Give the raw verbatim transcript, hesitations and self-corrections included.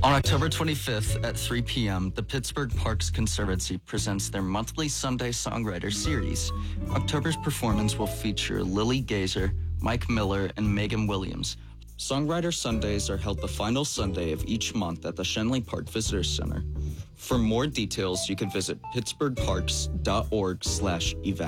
On October twenty-fifth at three p.m., the Pittsburgh Parks Conservancy presents their monthly Sunday Songwriter Series. October's performance will feature Lily Gazer, Mike Miller, and Megan Williams. Songwriter Sundays are held the final Sunday of each month at the Shenley Park Visitor Center. For more details, you can visit pittsburgh parks dot org slash events.